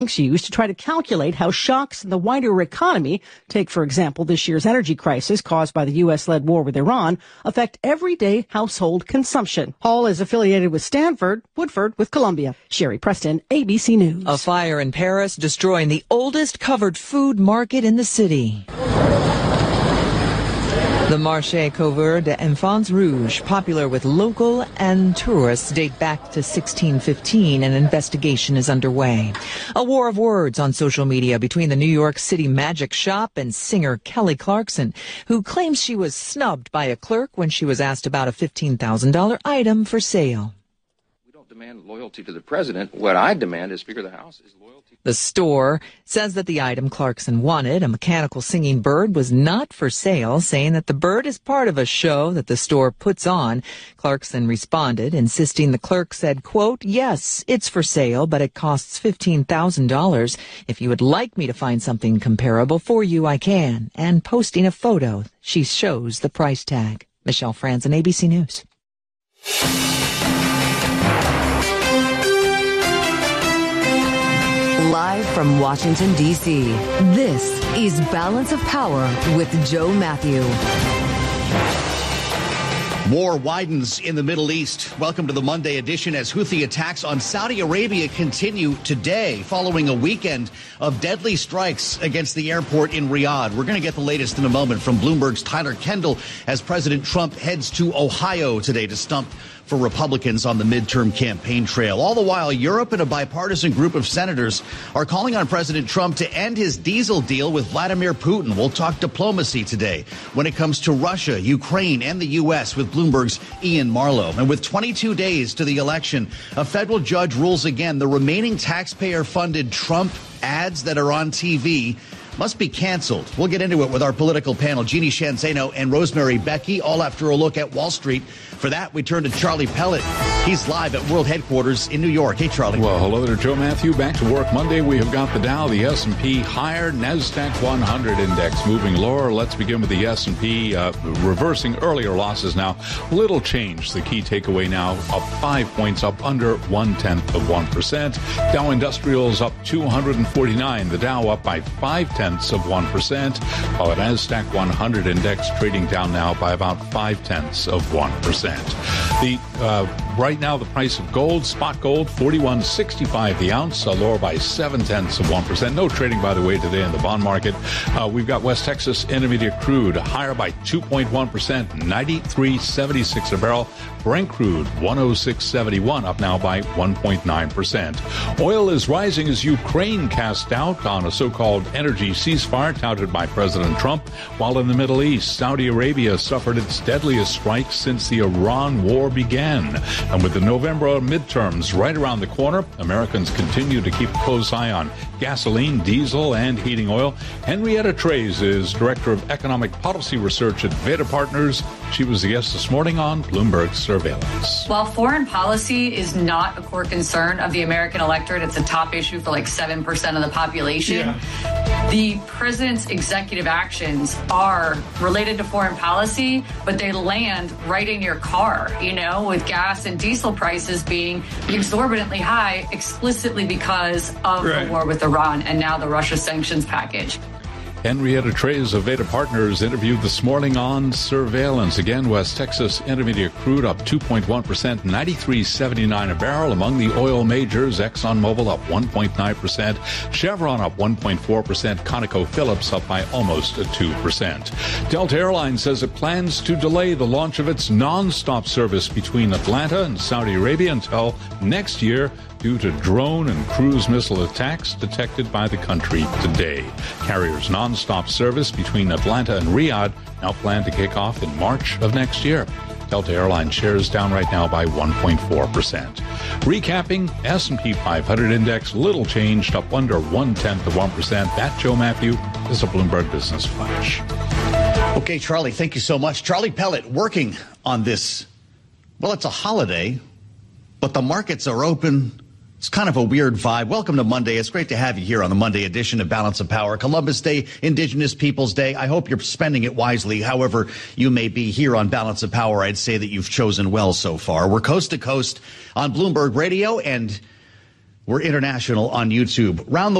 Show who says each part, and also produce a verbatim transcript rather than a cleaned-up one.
Speaker 1: She used to try to calculate how shocks in the wider economy, take, for example, this year's energy crisis caused by the U S-led war with Iran, affect everyday household consumption. Hall is affiliated with Stanford, Woodford with Columbia. Sherry Preston, A B C News.
Speaker 2: A fire in Paris destroying the oldest covered food market in the city. The Marché Couvert des Enfants Rouges, popular with local and tourists, date back to sixteen fifteen. An investigation is underway. A war of words on social media between the New York City Magic Shop and singer Kelly Clarkson, who claims she was snubbed by a clerk when she was asked about a fifteen thousand dollars item for sale.
Speaker 3: We don't demand loyalty to the president. What I demand as Speaker of the House is loyalty.
Speaker 2: The store says that the item Clarkson wanted, a mechanical singing bird, was not for sale, saying that the bird is part of a show that the store puts on. Clarkson responded, insisting the clerk said, quote, yes, it's for sale, but it costs fifteen thousand dollars. If you would like me to find something comparable for you, I can. And posting a photo, she shows the price tag. Michelle Franzen, A B C News.
Speaker 4: Live from Washington, D C, this is Balance of Power with Joe Matthew.
Speaker 5: War widens in the Middle East. Welcome to the Monday edition as Houthi attacks on Saudi Arabia continue today, following a weekend of deadly strikes against the airport in Riyadh. We're going to get the latest in a moment from Bloomberg's Tyler Kendall as President Trump heads to Ohio today to stump for Republicans on the midterm campaign trail. All the while, Europe and a bipartisan group of senators are calling on President Trump to end his diesel deal with Vladimir Putin. We'll talk diplomacy today when it comes to Russia, Ukraine, and the U S with Bloomberg's Ian Marlowe. And with twenty-two days to the election, a federal judge rules again the remaining taxpayer-funded Trump ads that are on T V must be canceled. We'll get into it with our political panel, Jeannie Shanzano and Rosemary Becky, all after a look at Wall Street. For that, we turn to Charlie Pellet. He's live at World Headquarters in New York. Hey, Charlie.
Speaker 6: Well, hello there, Joe Matthew. Back to work Monday. We have got the Dow, the S and P higher, NASDAQ one hundred index moving lower. Let's begin with the S and P, uh, reversing earlier losses now. Little change. The key takeaway now up five points, up under one-tenth of one percent. Dow Industrials up two hundred forty-nine. The Dow up by five-tenths of one percent, while the NASDAQ one hundred index trading down now by about five-tenths of one percent. The uh, right now, the price of gold, spot gold, forty-one sixty-five the ounce, uh, lower by seven tenths of one percent. No trading, by the way, today in the bond market. Uh, we've got West Texas Intermediate crude higher by two point one percent, ninety-three seventy-six a barrel. Brent crude one oh six seventy-one, up now by one point nine percent. Oil is rising as Ukraine casts doubt on a so-called energy ceasefire touted by President Trump, while in the Middle East, Saudi Arabia suffered its deadliest strike since the Iran war began. And with the November midterms right around the corner, Americans continue to keep a close eye on gasoline, diesel, and heating oil. Henrietta Treyz is Director of Economic Policy Research at Veda Partners. She was the guest this morning on Bloomberg Surveillance.
Speaker 7: While foreign policy is not a core concern of the American electorate, it's a top issue for like seven percent of the population. Yeah. The president's executive actions are related to foreign policy, but they land right in your car, you know, with gas and diesel prices being exorbitantly high explicitly because of right. the war with Iran and now the Russia sanctions package.
Speaker 6: Henrietta Treyz of Veda Partners interviewed this morning on Surveillance. Again, West Texas Intermediate crude up two point one percent, ninety-three seventy-nine a barrel. Among the oil majors, ExxonMobil up one point nine percent, Chevron up one point four percent, ConocoPhillips up by almost two percent. Delta Airlines says it plans to delay the launch of its non-stop service between Atlanta and Saudi Arabia until next year, due to drone and cruise missile attacks detected by the country today. Carrier's non-stop service between Atlanta and Riyadh now planned to kick off in March of next year. Delta Airlines shares down right now by one point four percent. Recapping, S and P five hundred index, little changed, up under one-tenth of one percent. That, Joe Matthew, is a Bloomberg Business Flash.
Speaker 5: Okay, Charlie, thank you so much. Charlie Pellet working on this. Well, it's a holiday, but the markets are open. It's kind of a weird vibe. Welcome to Monday. It's great to have you here on the Monday edition of Balance of Power. Columbus Day, Indigenous Peoples Day. I hope you're spending it wisely. However you may be here on Balance of Power, I'd say that you've chosen well so far. We're coast to coast on Bloomberg Radio, and We're international on YouTube. Round the